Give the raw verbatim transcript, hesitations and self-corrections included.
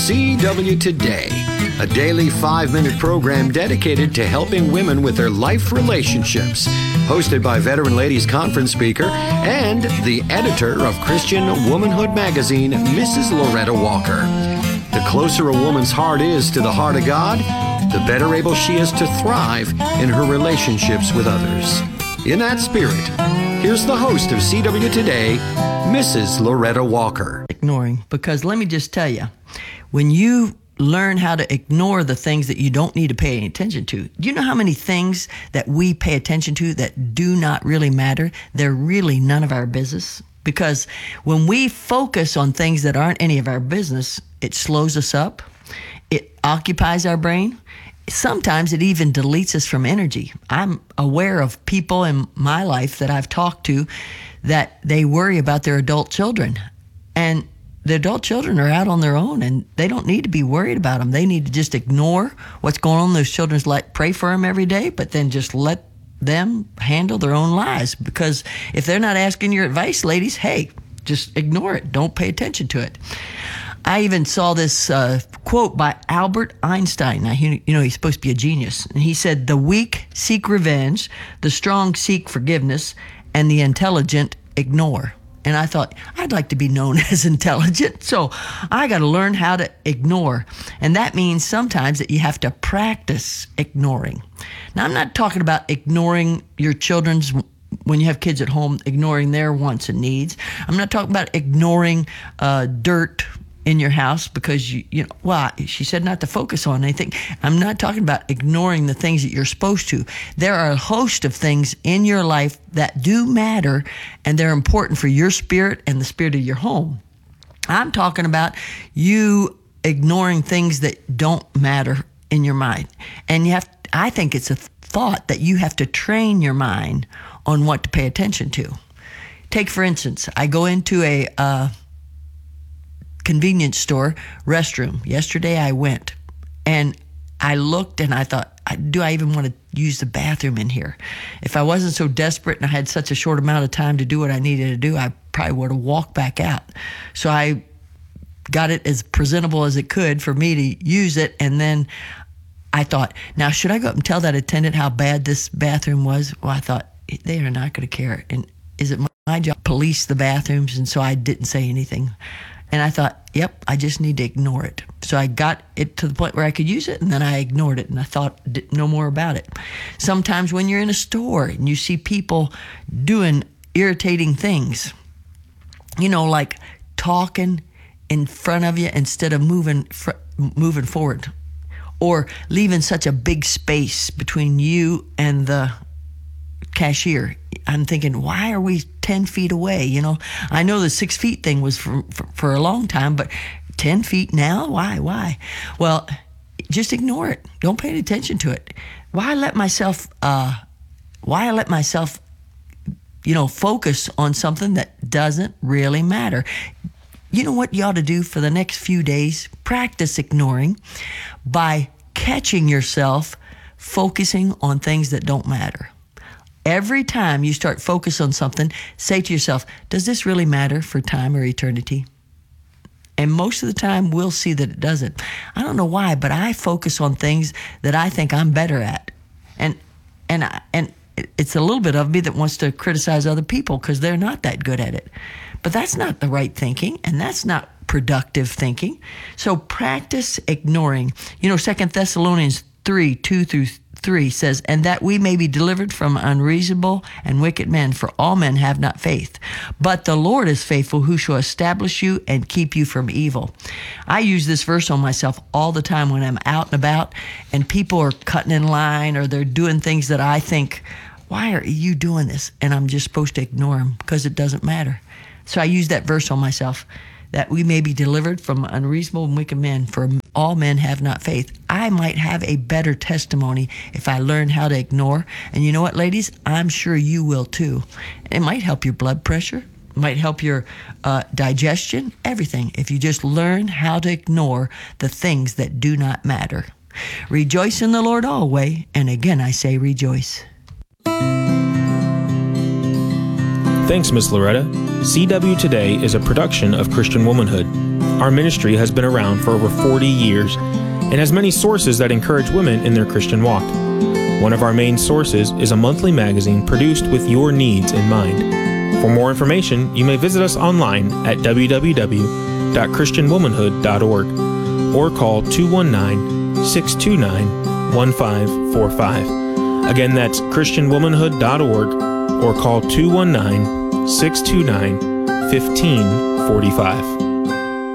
C W Today, a daily five-minute program dedicated to helping women with their life relationships. Hosted by Veteran Ladies Conference speaker and the editor of Christian Womanhood magazine, Missus Loretta Walker. The closer a woman's heart is to the heart of God, the better able she is to thrive in her relationships with others. In that spirit, here's the host of C W Today, Missus Loretta Walker. Ignoring, because let me just tell you, when you learn how to ignore the things that you don't need to pay any attention to. Do you know how many things that we pay attention to that do not really matter? They're really none of our business. Because when we focus on things that aren't any of our business, it slows us up. It occupies our brain. Sometimes it even deletes us from energy. I'm aware of people in my life that I've talked to that they worry about their adult children. And the adult children are out on their own, and they don't need to be worried about them. They need to just ignore what's going on in those children's life, pray for them every day, but then just let them handle their own lives. Because if they're not asking your advice, ladies, hey, just ignore it. Don't pay attention to it. I even saw this uh, quote by Albert Einstein. Now, you know, he's supposed to be a genius. And he said, "The weak seek revenge, the strong seek forgiveness, and the intelligent ignore." And I thought, I'd like to be known as intelligent, so I got to learn how to ignore. And that means sometimes that you have to practice ignoring. Now, I'm not talking about ignoring your children's, when you have kids at home, ignoring their wants and needs. I'm not talking about ignoring uh, dirt in your house because, you, you know, well, she said not to focus on anything. I'm not talking about ignoring the things that you're supposed to. There are a host of things in your life that do matter, and they're important for your spirit and the spirit of your home. I'm talking about you ignoring things that don't matter in your mind. And you have, I think it's a thought that you have to train your mind on what to pay attention to. Take, for instance, I go into a uh, convenience store restroom. Yesterday I went and I looked and I thought, do I even want to use the bathroom in here? If I wasn't so desperate and I had such a short amount of time to do what I needed to do, I probably would have walked back out. So I got it as presentable as it could for me to use it. And then I thought, now should I go up and tell that attendant how bad this bathroom was? Well, I thought, they are not going to care. And is it my job to police the bathrooms? And so I didn't say anything. And I thought, yep, I just need to ignore it. So I got it to the point where I could use it, and then I ignored it, and I thought no more about it. Sometimes when you're in a store and you see people doing irritating things, you know, like talking in front of you instead of moving fr- moving forward, or leaving such a big space between you and the cashier. I'm thinking, why are we ten feet away? You know, I know the six feet thing was for, for, for a long time, but ten feet now? Why? Why? Well, just ignore it. Don't pay any attention to it. Why let myself, uh, why let myself, you know, focus on something that doesn't really matter? You know what you ought to do for the next few days? Practice ignoring by catching yourself focusing on things that don't matter. Every time you start focus on something, say to yourself, does this really matter for time or eternity? And most of the time, we'll see that it doesn't. I don't know why, but I focus on things that I think I'm better at. And and I, and it's a little bit of me that wants to criticize other people because they're not that good at it. But that's not the right thinking, and that's not productive thinking. So practice ignoring. You know, Second Thessalonians three, two through three says, and that we may be delivered from unreasonable and wicked men, for all men have not faith. But the Lord is faithful, who shall establish you and keep you from evil. I use this verse on myself all the time when I'm out and about and people are cutting in line or they're doing things that I think, why are you doing this? And I'm just supposed to ignore them because it doesn't matter. So I use that verse on myself, that we may be delivered from unreasonable and wicked men, for all men have not faith. I might have a better testimony if I learn how to ignore. And you know what, ladies? I'm sure you will too. It might help your blood pressure. It might help your uh, digestion, everything, if you just learn how to ignore the things that do not matter. Rejoice in the Lord always, and again I say rejoice. Thanks, Miz Loretta. C W Today is a production of Christian Womanhood. Our ministry has been around for over forty years and has many sources that encourage women in their Christian walk. One of our main sources is a monthly magazine produced with your needs in mind. For more information, you may visit us online at w w w dot christian womanhood dot org or call two one nine, six two nine, one five four five. Again, that's christian womanhood dot org or call two one nine, six two nine, one five four five.